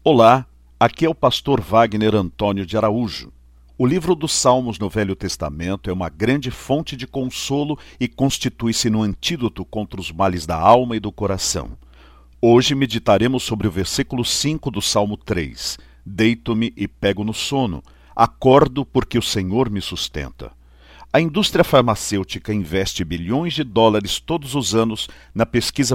Olá, aqui é o pastor Wagner Antônio de Araújo. O livro dos Salmos no Velho Testamento é uma grande fonte de consolo e constitui-se no antídoto contra os males da alma e do coração. Hoje meditaremos sobre o versículo 5 do Salmo 3. Deito-me e pego no sono, acordo porque o Senhor me sustenta. A indústria farmacêutica investe bilhões de dólares todos os anos na pesquisa